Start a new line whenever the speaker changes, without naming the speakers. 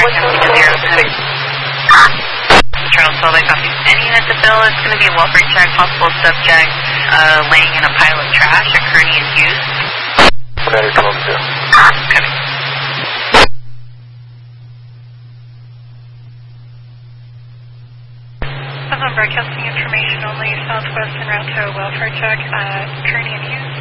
112.06. Charles 12, I copy. Any unit to fill is going to be a welfare check, possible subject laying in a pile of trash at Kearney and Hughes.
112.0.
Coming.
I'm broadcasting information only, southwest and route to a welfare check at Kearney and Hughes.